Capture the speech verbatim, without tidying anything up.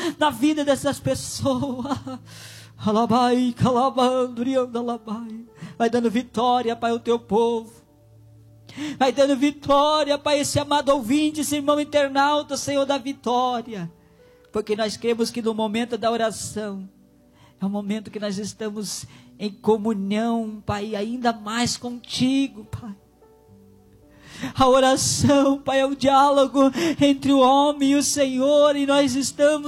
na vida dessas pessoas. Alabai, calabandrianda, alabai. Vai dando vitória, Pai, ao teu povo. Vai dando vitória, Pai, esse amado ouvinte, esse irmão internauta, Senhor, da vitória. Porque nós cremos que no momento da oração, é o momento que nós estamos em comunhão, Pai, ainda mais contigo, Pai. A oração, Pai, é um diálogo entre o homem e o Senhor, e nós estamos